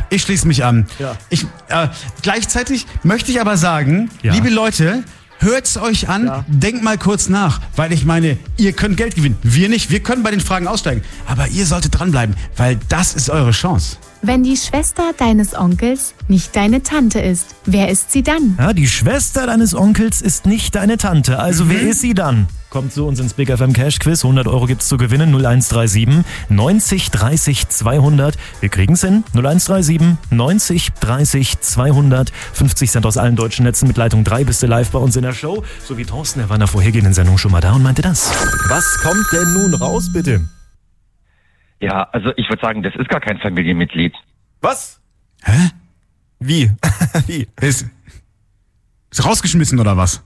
Ich schließe mich an. Ja. Gleichzeitig möchte ich aber sagen, liebe Leute, hört's euch an, denkt mal kurz nach, weil ich meine, ihr könnt Geld gewinnen. Wir nicht, wir können bei den Fragen aussteigen. Aber ihr solltet dranbleiben, weil das ist eure Chance. Wenn die Schwester deines Onkels nicht deine Tante ist, wer ist sie dann? Ja, die Schwester deines Onkels ist nicht deine Tante. Also wer ist sie dann? Kommt zu uns ins Big FM Cash Quiz. 100 Euro gibt's zu gewinnen. 0137 90 30 200. Wir kriegen's hin. 0137 90 30 200. 50 Cent aus allen deutschen Netzen mit Leitung 3 bist du live bei uns in der Show. So wie Thorsten, er war in der vorhergehenden Sendung schon mal da und meinte das. Was kommt denn nun raus, bitte? Ja, also ich würde sagen, das ist gar kein Familienmitglied. Was? Hä? Wie? Wie? Ist rausgeschmissen oder was?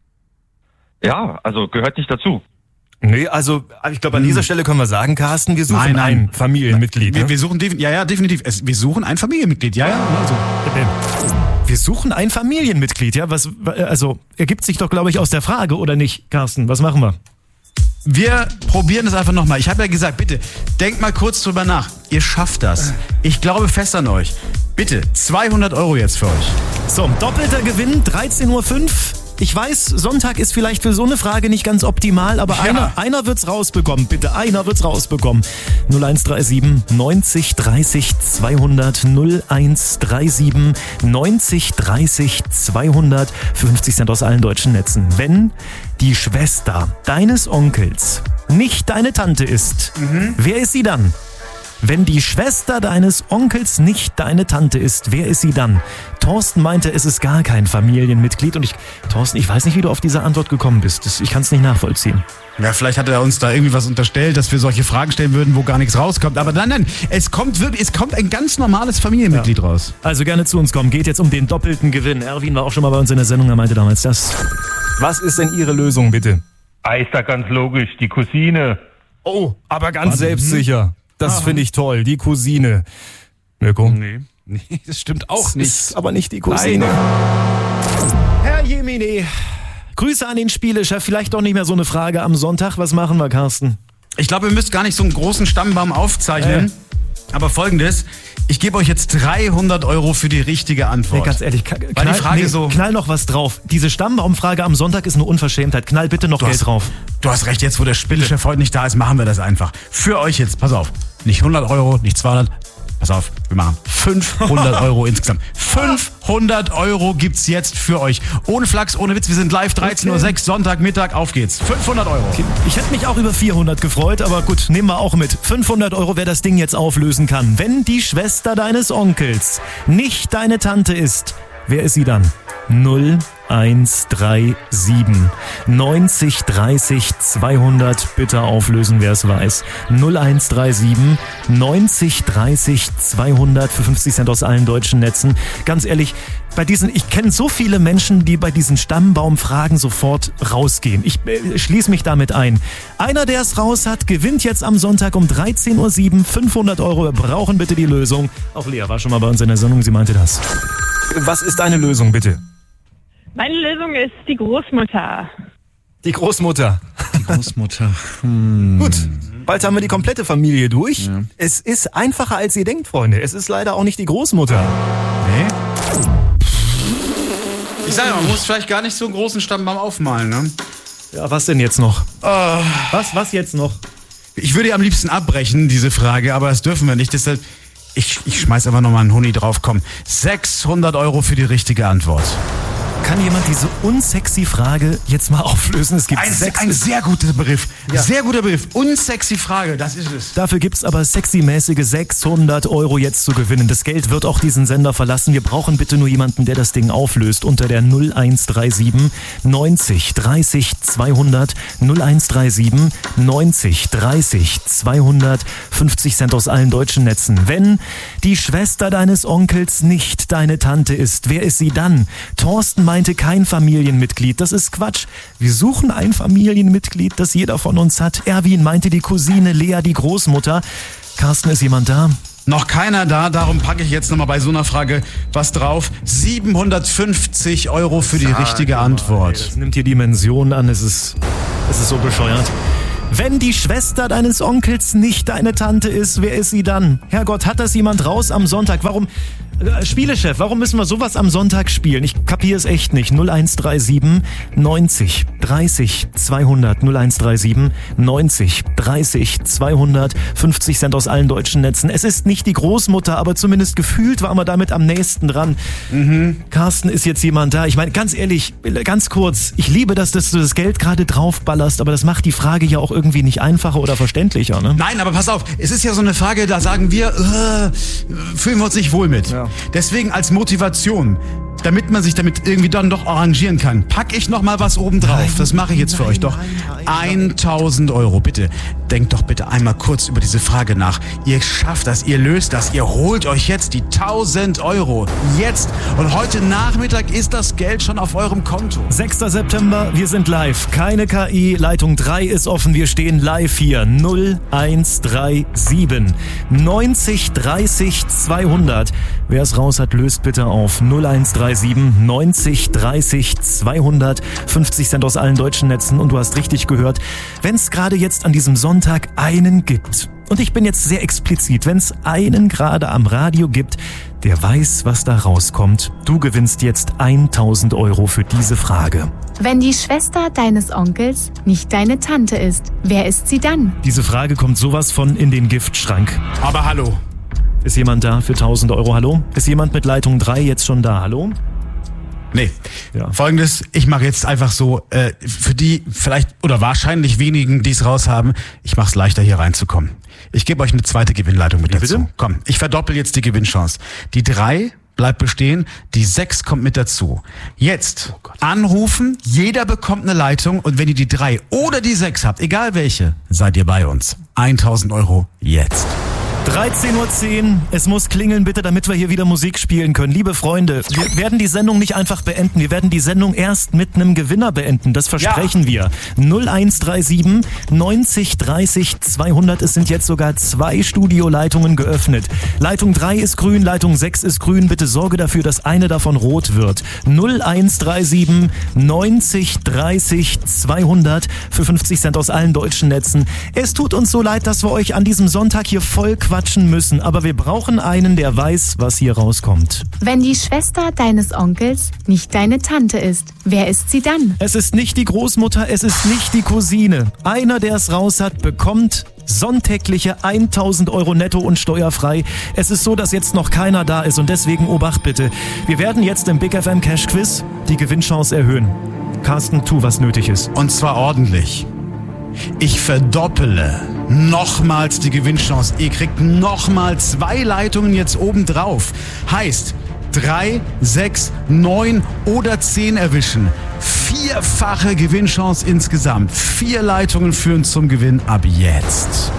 Ja, also gehört nicht dazu. Nee, also ich glaube, an dieser Stelle können wir sagen, Carsten, wir suchen ein Familienmitglied. Wir suchen definitiv. Wir suchen ein Familienmitglied. Also. Wir suchen ein Familienmitglied, ja? Also ergibt sich doch, glaube ich, aus der Frage, oder nicht, Carsten? Was machen wir? Wir probieren es einfach nochmal. Ich habe ja gesagt, bitte, denkt mal kurz drüber nach. Ihr schafft das. Ich glaube fest an euch. Bitte, 200 Euro jetzt für euch. So, doppelter Gewinn, 13.05 Uhr. Ich weiß, Sonntag ist vielleicht für so eine Frage nicht ganz optimal, aber einer wird's rausbekommen. Bitte, einer wird's rausbekommen. 0137 90 30 200 0137 90 30 200 50 Cent aus allen deutschen Netzen. Wenn die Schwester deines Onkels nicht deine Tante ist, wer ist sie dann? Wenn die Schwester deines Onkels nicht deine Tante ist, wer ist sie dann? Thorsten meinte, es ist gar kein Familienmitglied. Und Thorsten, ich weiß nicht, wie du auf diese Antwort gekommen bist. Ich kann es nicht nachvollziehen. Ja, vielleicht hat er uns da irgendwie was unterstellt, dass wir solche Fragen stellen würden, wo gar nichts rauskommt. Aber nein, es kommt ein ganz normales Familienmitglied raus. Also gerne zu uns kommen. Geht jetzt um den doppelten Gewinn. Erwin war auch schon mal bei uns in der Sendung, er meinte damals das. Was ist denn Ihre Lösung, bitte? Ist da ganz logisch, die Cousine. Oh, aber ganz selbstsicher. Das finde ich toll, die Cousine. Mirko? Nee, das stimmt auch nicht. Ist aber nicht die Cousine. Herr Jemine, Grüße an den Spielechef. Vielleicht doch nicht mehr so eine Frage am Sonntag. Was machen wir, Carsten? Ich glaube, ihr müsst gar nicht so einen großen Stammbaum aufzeichnen. Aber Folgendes, ich gebe euch jetzt 300 Euro für die richtige Antwort. Nee, ganz ehrlich, knall noch was drauf. Diese Stammbaumfrage am Sonntag ist eine Unverschämtheit. Knall bitte noch Geld drauf. Du hast recht, jetzt wo der Spielechef heute nicht da ist, machen wir das einfach. Für euch jetzt, pass auf, nicht 100 Euro, nicht 200, pass auf, wir machen 500 Euro insgesamt. 500 Euro gibt's jetzt für euch. Ohne Flachs, ohne Witz, wir sind live, 13.06 Uhr, Sonntagmittag, auf geht's. 500 Euro. Okay. Ich hätte mich auch über 400 gefreut, aber gut, nehmen wir auch mit. 500 Euro, wer das Ding jetzt auflösen kann. Wenn die Schwester deines Onkels nicht deine Tante ist, wer ist sie dann? 0137 90 30 200, bitte auflösen, wer es weiß. 0137 90 30 200 für 50 Cent aus allen deutschen Netzen. Ganz ehrlich, ich kenne so viele Menschen, die bei diesen Stammbaumfragen sofort rausgehen. Ich schließe mich damit ein. Einer, der es raus hat, gewinnt jetzt am Sonntag um 13.07 Uhr 500 Euro. Wir brauchen bitte die Lösung. Auch Lea war schon mal bei uns in der Sendung, sie meinte das. Was ist deine Lösung, bitte? Meine Lösung ist die Großmutter. Die Großmutter. Die Großmutter. Gut, bald haben wir die komplette Familie durch. Ja. Es ist einfacher, als ihr denkt, Freunde. Es ist leider auch nicht die Großmutter. Nee? Ich sage ja, man muss vielleicht gar nicht so einen großen Stammbaum aufmalen, ne? Ja, was denn jetzt noch? Was jetzt noch? Ich würde ja am liebsten abbrechen, diese Frage, aber das dürfen wir nicht. Deshalb, ich schmeiß einfach nochmal einen Huni drauf. Komm, 600 Euro für die richtige Antwort. Kann jemand diese unsexy Frage jetzt mal auflösen? Es gibt ein sehr guter Begriff. Ja. Sehr guter Begriff. Unsexy Frage, das ist es. Dafür gibt's aber sexy-mäßige 600 Euro jetzt zu gewinnen. Das Geld wird auch diesen Sender verlassen. Wir brauchen bitte nur jemanden, der das Ding auflöst. Unter der 0137 90 30 200 0137 90 30 200 50 Cent aus allen deutschen Netzen. Wenn die Schwester deines Onkels nicht deine Tante ist, wer ist sie dann? Thorsten meinte kein Familienmitglied. Das ist Quatsch. Wir suchen ein Familienmitglied, das jeder von uns hat. Erwin meinte die Cousine, Lea die Großmutter. Carsten, ist jemand da? Noch keiner da, darum packe ich jetzt nochmal bei so einer Frage was drauf. 750 Euro für die richtige Antwort. Das nimmt hier Dimensionen an, es ist so bescheuert. Wenn die Schwester deines Onkels nicht deine Tante ist, wer ist sie dann? Herrgott, hat das jemand raus am Sonntag? Warum... Spielechef, warum müssen wir sowas am Sonntag spielen? Ich kapiere es echt nicht. 0137 90 30 200 0137 90 30 200 50 Cent aus allen deutschen Netzen. Es ist nicht die Großmutter, aber zumindest gefühlt war man damit am nächsten dran. Carsten, ist jetzt jemand da? Ich meine, ganz ehrlich, ganz kurz, ich liebe das, dass du das Geld gerade draufballerst, aber das macht die Frage ja auch irgendwie nicht einfacher oder verständlicher, ne? Nein, aber pass auf, es ist ja so eine Frage, da sagen wir, fühlen wir uns nicht wohl mit. Ja. Deswegen als Motivation, damit man sich damit irgendwie dann doch arrangieren kann, packe ich noch mal was oben drauf. Das mache ich jetzt für euch doch. 1000 Euro, bitte. Denkt doch bitte einmal kurz über diese Frage nach. Ihr schafft das, ihr löst das, ihr holt euch jetzt die 1000 Euro. Jetzt. Und heute Nachmittag ist das Geld schon auf eurem Konto. 6. September, wir sind live. Keine KI, Leitung 3 ist offen. Wir stehen live hier. 0137 90 30 200. Wer es raus hat, löst bitte auf. 0137 90 30 200. 50 Cent aus allen deutschen Netzen. Und du hast richtig gehört, wenn es gerade jetzt an diesem Sonntag einen gibt, und ich bin jetzt sehr explizit, wenn es einen gerade am Radio gibt, der weiß, was da rauskommt, du gewinnst jetzt 1000 Euro für diese Frage. Wenn die Schwester deines Onkels nicht deine Tante ist, wer ist sie dann? Diese Frage kommt sowas von in den Giftschrank. Aber hallo. Ist jemand da für 1000 Euro? Hallo? Ist jemand mit Leitung 3 jetzt schon da? Hallo? Nee. Ja. Folgendes, ich mache jetzt einfach so, für die vielleicht oder wahrscheinlich wenigen, die es raushaben, ich mache es leichter, hier reinzukommen. Ich gebe euch eine zweite Gewinnleitung mit dazu. Bitte? Komm, ich verdoppel jetzt die Gewinnchance. Die 3 bleibt bestehen, die 6 kommt mit dazu. Jetzt anrufen, jeder bekommt eine Leitung und wenn ihr die 3 oder die 6 habt, egal welche, seid ihr bei uns. 1000 Euro jetzt. 13:10 Uhr, es muss klingeln bitte, damit wir hier wieder Musik spielen können. Liebe Freunde, wir werden die Sendung nicht einfach beenden, wir werden die Sendung erst mit einem Gewinner beenden, das versprechen wir. 0137 90 30 200, es sind jetzt sogar 2 Studioleitungen geöffnet. Leitung 3 ist grün, Leitung 6 ist grün, bitte sorge dafür, dass eine davon rot wird. 0137 90 30 200 für 50 Cent aus allen deutschen Netzen. Es tut uns so leid, dass wir euch an diesem Sonntag hier voll quatschen müssen, aber wir brauchen einen, der weiß, was hier rauskommt. Wenn die Schwester deines Onkels nicht deine Tante ist, wer ist sie dann? Es ist nicht die Großmutter, es ist nicht die Cousine. Einer, der es raus hat, bekommt sonntägliche 1000 Euro netto und steuerfrei. Es ist so, dass jetzt noch keiner da ist und deswegen Obacht bitte. Wir werden jetzt im Big FM Cash Quiz die Gewinnchance erhöhen. Carsten, tu, was nötig ist. Und zwar ordentlich. Ich verdoppele nochmals die Gewinnchance. Ihr kriegt nochmal 2 Leitungen jetzt oben drauf. Heißt 3, 6, 9 oder 10 erwischen. 4-fache Gewinnchance insgesamt. 4 Leitungen führen zum Gewinn ab jetzt.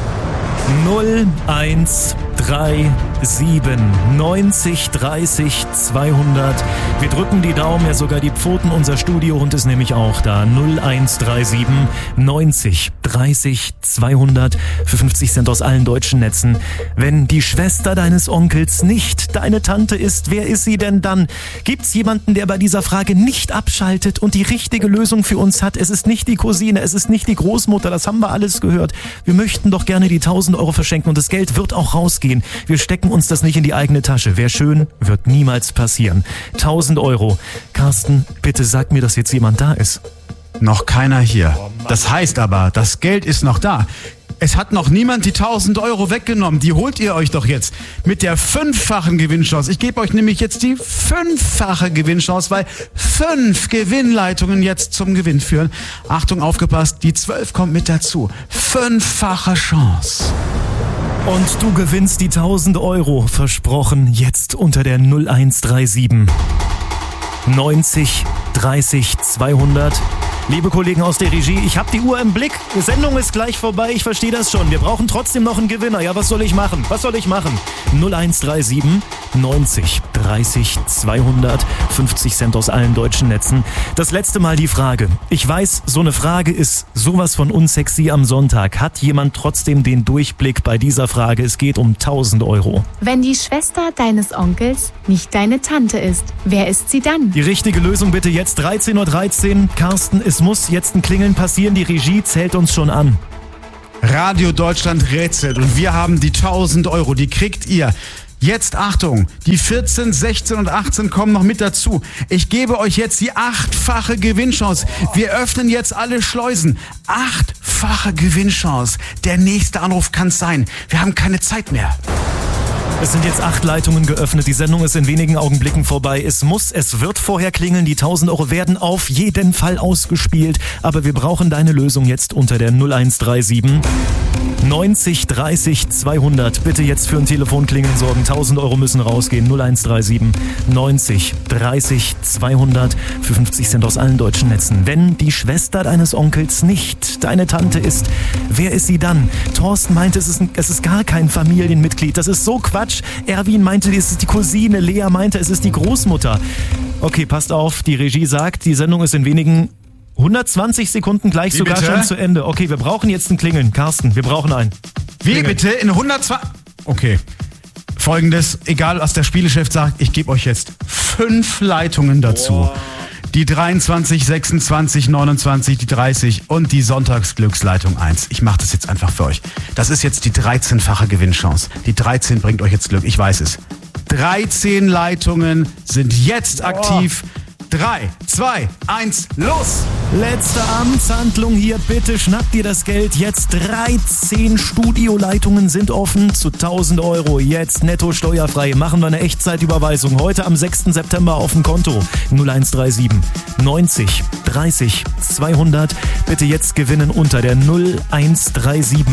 0137 90 30 200. Wir drücken die Daumen, ja sogar die Pfoten, unser Studiohund ist nämlich auch da. 0137 90 30 200 für 50 Cent aus allen deutschen Netzen. Wenn die Schwester deines Onkels nicht deine Tante ist, wer ist sie denn dann? Gibt's jemanden, der bei dieser Frage nicht abschaltet und die richtige Lösung für uns hat? Es ist nicht die Cousine, es ist nicht die Großmutter, das haben wir alles gehört. Wir möchten doch gerne die 1000 Euro verschenken und das Geld wird auch rausgehen. Wir stecken uns das nicht in die eigene Tasche. Wäre schön, wird niemals passieren. 1000 Euro. Carsten, bitte sag mir, dass jetzt jemand da ist. Noch keiner hier. Das heißt aber, das Geld ist noch da. Es hat noch niemand die 1000 Euro weggenommen. Die holt ihr euch doch jetzt mit der 5-fachen Gewinnchance. Ich gebe euch nämlich jetzt die 5-fache Gewinnchance, weil 5 Gewinnleitungen jetzt zum Gewinn führen. Achtung, aufgepasst, die 12 kommt mit dazu. 5-fache Chance. Und du gewinnst die 1000 Euro, versprochen, jetzt unter der 0137 90 30 200. Liebe Kollegen aus der Regie, ich habe die Uhr im Blick. Die Sendung ist gleich vorbei, ich verstehe das schon. Wir brauchen trotzdem noch einen Gewinner. Ja, was soll ich machen? 0137 90 30 200, 50 Cent aus allen deutschen Netzen. Das letzte Mal die Frage. Ich weiß, so eine Frage ist sowas von unsexy am Sonntag. Hat jemand trotzdem den Durchblick bei dieser Frage? Es geht um 1000 Euro. Wenn die Schwester deines Onkels nicht deine Tante ist, wer ist sie dann? Die richtige Lösung bitte jetzt 13:13 Uhr. Carsten, es muss jetzt ein Klingeln passieren. Die Regie zählt uns schon an. Radio Deutschland rätselt und wir haben die 1000 Euro, die kriegt ihr. Jetzt Achtung, die 14, 16 und 18 kommen noch mit dazu. Ich gebe euch jetzt die 8-fache Gewinnchance. Wir öffnen jetzt alle Schleusen. 8-fache Gewinnchance. Der nächste Anruf kann's sein. Wir haben keine Zeit mehr. Es sind jetzt 8 Leitungen geöffnet. Die Sendung ist in wenigen Augenblicken vorbei. Es wird vorher klingeln. Die 1000 Euro werden auf jeden Fall ausgespielt. Aber wir brauchen deine Lösung jetzt unter der 0137 90 30 200. Bitte jetzt für ein Telefonklingeln sorgen. 1000 Euro müssen rausgehen. 0137 90 30 200 für 50 Cent aus allen deutschen Netzen. Wenn die Schwester deines Onkels nicht deine Tante ist, wer ist sie dann? Thorsten meinte, es ist gar kein Familienmitglied. Das ist so Quatsch. Erwin meinte, es ist die Cousine. Lea meinte, es ist die Großmutter. Okay, passt auf. Die Regie sagt, die Sendung ist in wenigen 120 Sekunden gleich sogar bitte? Schon zu Ende. Okay, wir brauchen jetzt ein Klingeln. Carsten, wir brauchen einen. Wie Klingeln. bitte? In 120... Okay. Folgendes, egal was der Spielechef sagt, ich gebe euch jetzt 5 Leitungen dazu. Die 23, 26, 29, die 30 und die Sonntagsglücksleitung 1. Ich mache das jetzt einfach für euch. Das ist jetzt die 13-fache Gewinnchance. Die 13 bringt euch jetzt Glück, ich weiß es. 13 Leitungen sind jetzt aktiv. 3, 2, 1, los! Letzte Amtshandlung hier, bitte schnapp dir das Geld. Jetzt 13 Studioleitungen sind offen zu 1000 Euro. Jetzt netto steuerfrei. Machen wir eine Echtzeitüberweisung. Heute am 6. September auf dem Konto. 0137 90 30 200. Bitte jetzt gewinnen unter der 0137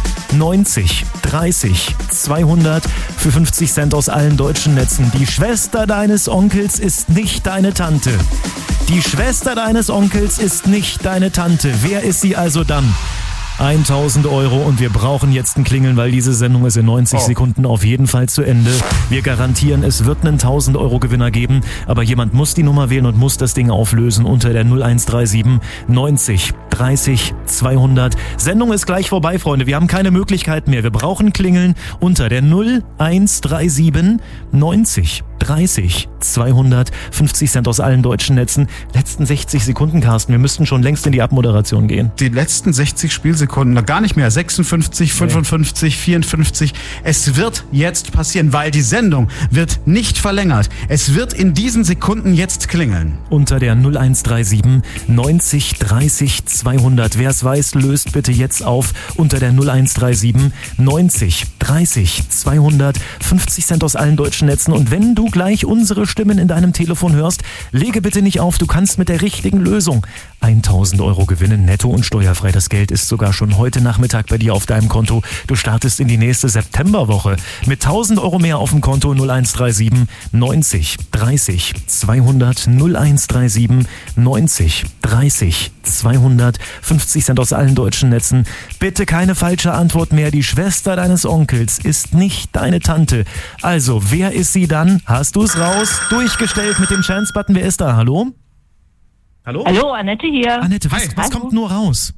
90 30 200 für 50 Cent aus allen deutschen Netzen. Die Schwester deines Onkels ist nicht deine Tante. Die Schwester deines Onkels ist nicht deine Tante. Wer ist sie also dann? 1000 Euro und wir brauchen jetzt ein Klingeln, weil diese Sendung ist in 90 Sekunden auf jeden Fall zu Ende. Wir garantieren, es wird einen 1000 Euro Gewinner geben, aber jemand muss die Nummer wählen und muss das Ding auflösen unter der 0137 90 30 200. Sendung ist gleich vorbei, Freunde. Wir haben keine Möglichkeit mehr. Wir brauchen Klingeln unter der 0137 90 30 200. 50 Cent aus allen deutschen Netzen. Letzten 60 Sekunden, Carsten. Wir müssten schon längst in die Abmoderation gehen. Die letzten 60 Spielsekunden, noch gar nicht mehr. 56, 55, 54. Es wird jetzt passieren, weil die Sendung wird nicht verlängert. Es wird in diesen Sekunden jetzt klingeln. Unter der 0137 90 30 200. Wer es weiß, löst bitte jetzt auf unter der 0137 90 30 200. 50 Cent aus allen deutschen Netzen. Und wenn du gleich unsere Stimmen in deinem Telefon hörst, lege bitte nicht auf. Du kannst mit der richtigen Lösung 1000 Euro gewinnen, netto und steuerfrei. Das Geld ist sogar schon heute Nachmittag bei dir auf deinem Konto. Du startest in die nächste Septemberwoche mit 1000 Euro mehr auf dem Konto. 0137 90 30 200. 0137 90 30 200. 50 Cent aus allen deutschen Netzen. Bitte keine falsche Antwort mehr. Die Schwester deines Onkels ist nicht deine Tante. Also, wer ist sie dann? Hast du es raus? Durchgestellt mit dem Chance-Button. Wer ist da? Hallo? Hallo? Hallo, Annette hier. Annette, was kommt nur raus?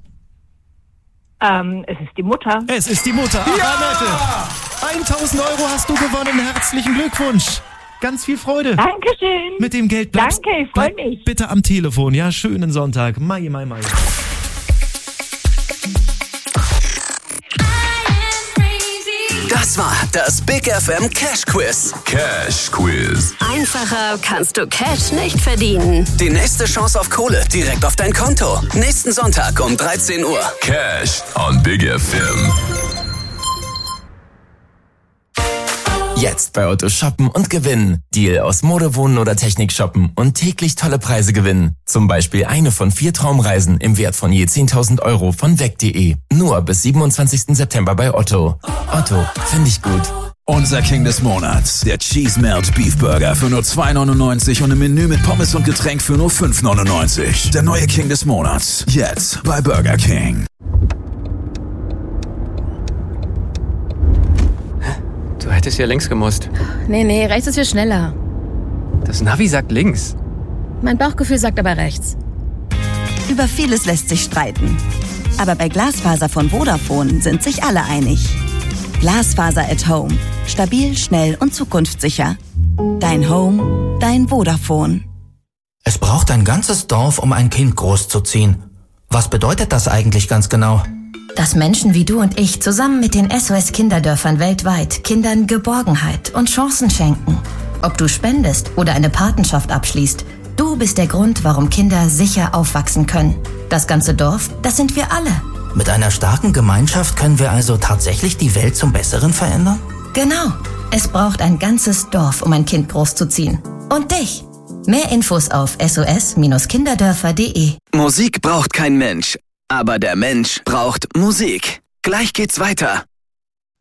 Es ist die Mutter. Es ist die Mutter. Ach, Annette, 1000 Euro hast du gewonnen. Herzlichen Glückwunsch. Ganz viel Freude. Dankeschön. Mit dem Geld bleib Danke, ich freue mich. bitte am Telefon. Ja, schönen Sonntag. Mai. Das war das Big FM Cash Quiz. Cash Quiz. Einfacher kannst du Cash nicht verdienen. Die nächste Chance auf Kohle direkt auf dein Konto. Nächsten Sonntag um 13 Uhr. Cash on Big FM. Jetzt bei Otto shoppen und gewinnen. Deal aus Mode, Wohnen oder Technik shoppen und täglich tolle Preise gewinnen. Zum Beispiel eine von 4 Traumreisen im Wert von je 10.000 Euro von weg.de. Nur bis 27. September bei Otto. Otto, finde ich gut. Unser King des Monats, der Cheese Melt Beef Burger für nur 2,99 und im Menü mit Pommes und Getränk für nur 5,99. Der neue King des Monats, jetzt bei Burger King. Du hättest ja links gemusst. Nee, rechts ist viel schneller. Das Navi sagt links. Mein Bauchgefühl sagt aber rechts. Über vieles lässt sich streiten. Aber bei Glasfaser von Vodafone sind sich alle einig. Glasfaser at Home. Stabil, schnell und zukunftssicher. Dein Home, dein Vodafone. Es braucht ein ganzes Dorf, um ein Kind großzuziehen. Was bedeutet das eigentlich ganz genau? dass Menschen wie du und ich zusammen mit den SOS-Kinderdörfern weltweit Kindern Geborgenheit und Chancen schenken. Ob du spendest oder eine Patenschaft abschließt, du bist der Grund, warum Kinder sicher aufwachsen können. Das ganze Dorf, das sind wir alle. Mit einer starken Gemeinschaft können wir also tatsächlich die Welt zum Besseren verändern? Genau. Es braucht ein ganzes Dorf, um ein Kind großzuziehen. Und dich. Mehr Infos auf sos-kinderdörfer.de. Musik braucht kein Mensch, aber der Mensch braucht Musik. Gleich geht's weiter.